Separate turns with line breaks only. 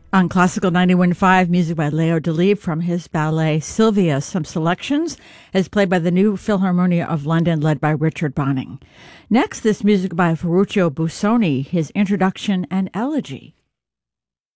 On Classical 91.5, music by Leo Delibes from his ballet Sylvia. Some selections is played by the New Philharmonia of London, led by Richard Bonning. Next, this music by Ferruccio Busoni, his introduction and elegy.